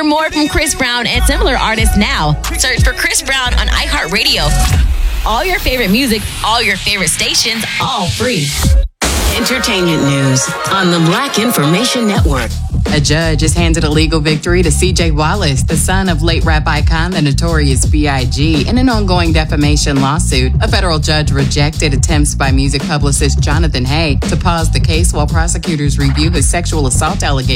more from Chris Brown and similar artists now. Search for Chris Brown on iHeartRadio. All your favorite music, all your favorite stations, all free. Entertainment news on the Black Information Network. A judge has handed a legal victory to C.J. Wallace, the son of late rap icon, the Notorious B.I.G., in an ongoing defamation lawsuit. A federal judge rejected attempts by music publicist Jonathan Hay to pause the case while prosecutors review his sexual assault allegations